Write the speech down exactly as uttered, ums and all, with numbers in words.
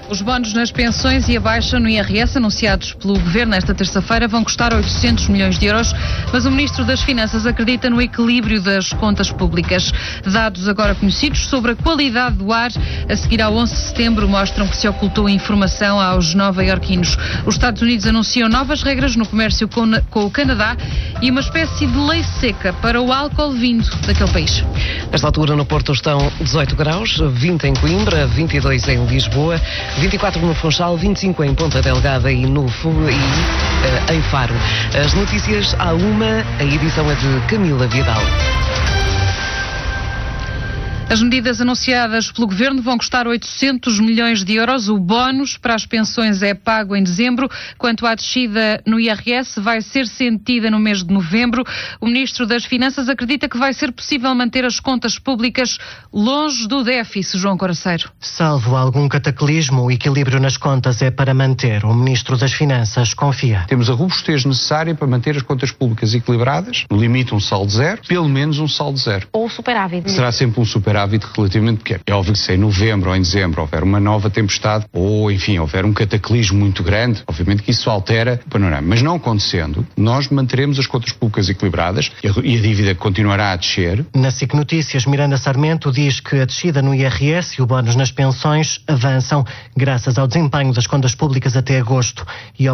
Os bónus nas pensões e a baixa no I R S anunciados pelo Governo esta terça-feira vão custar oitocentos milhões de euros, mas o Ministro das Finanças acredita no equilíbrio das contas públicas. Dados agora conhecidos sobre a qualidade do ar a seguir ao onze de setembro mostram que se ocultou informação aos nova-iorquinos. Os Estados Unidos anunciam novas regras no comércio com, com o Canadá e uma espécie de lei seca para o álcool vindo daquele país. Nesta altura no Porto estão dezoito graus, vinte em Coimbra, vinte e dois em Lisboa, vinte e quatro no Funchal, vinte e cinco em Ponta Delgada e, no, e uh, em Faro. As notícias à uma, a edição é de Camila Vidal. As medidas anunciadas pelo Governo vão custar oitocentos milhões de euros. O bónus para as pensões é pago em dezembro. Quanto à descida no I R S, vai ser sentida no mês de novembro. O Ministro das Finanças acredita que vai ser possível manter as contas públicas longe do déficit, João Coraceiro. Salvo algum cataclismo, o equilíbrio nas contas é para manter. O Ministro das Finanças confia. Temos a robustez necessária para manter as contas públicas equilibradas, no limite um saldo zero, pelo menos um saldo zero. Ou superávit. Será sempre um superávit. Superávit relativamente pequeno. É óbvio que se em novembro ou em dezembro houver uma nova tempestade ou, enfim, houver um cataclismo muito grande, obviamente que isso altera o panorama. Mas não acontecendo, nós manteremos as contas públicas equilibradas e a dívida continuará a descer. Na S I C Notícias, Miranda Sarmento diz que a descida no I R S e o bónus nas pensões avançam graças ao desempenho das contas públicas até agosto e ao